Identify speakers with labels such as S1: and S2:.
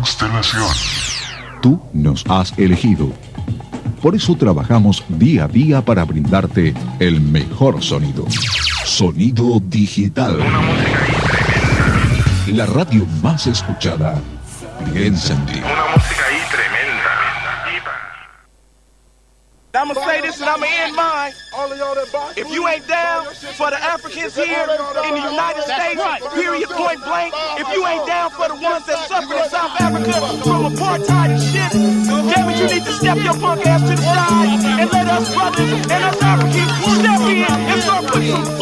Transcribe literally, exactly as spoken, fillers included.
S1: constelación.
S2: Tú nos has elegido. Por eso trabajamos día a día para brindarte el mejor sonido. Sonido digital.
S1: Una música ahí tremenda.
S2: La radio más escuchada. Piensa en ti.
S1: Una música ahí tremenda.
S3: I'm gonna say this and I'm gonna end mine. If you ain't down for the Africans here in the United States, period, point blank, if you ain't down for the ones that suffer in South Africa from apartheid and shit, damn it, you need to step your punk ass to the side and let us brothers and us Africans step in and start putting some